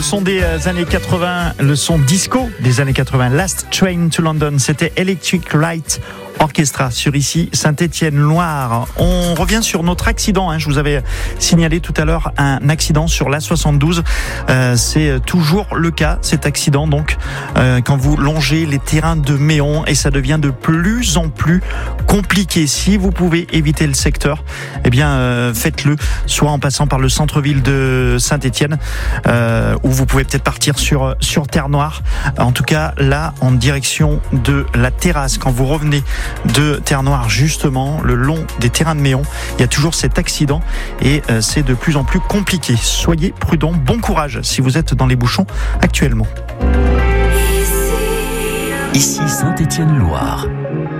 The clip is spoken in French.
son des années 80, le son disco des années 80, Last Train to London, c'était Electric Light Orchestra sur ici Saint-Étienne-Loire. On revient sur notre accident. Je vous avais signalé tout à l'heure un accident sur l'A72. C'est toujours le cas, cet accident. Donc, quand vous longez les terrains de Méon, et ça devient de plus en plus compliqué. Si vous pouvez éviter le secteur, eh bien, faites-le. Soit en passant par le centre-ville de Saint-Étienne, où vous pouvez peut-être partir sur Terre-Noire. En tout cas, là, en direction de la terrasse, quand vous revenez de Terre-Noire, justement, le long des terrains de Méon, il y a toujours cet accident et c'est de plus en plus compliqué. Soyez prudents, bon courage si vous êtes dans les bouchons actuellement. Ici Saint-Étienne-Loire.